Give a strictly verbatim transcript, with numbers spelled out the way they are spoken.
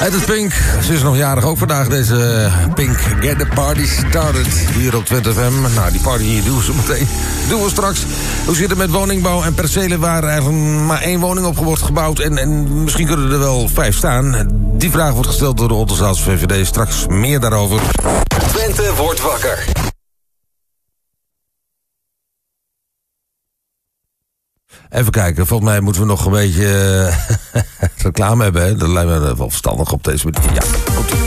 Het is Pink. Ze is nog jarig ook vandaag, deze Pink. Get the party started. Hier op Twente F M. Nou, die party hier doen we zo meteen. Doen we straks. Hoe zit het met woningbouw en percelen waar eigenlijk maar één woning op wordt gebouwd? En, en misschien kunnen er wel vijf staan. Die vraag wordt gesteld door de Oldenzaals V V D. Straks meer daarover. Twente wordt wakker. Even kijken, volgens mij moeten we nog een beetje uh, reclame hebben. Hè? Dat lijkt me wel verstandig op deze manier. Ja, goed.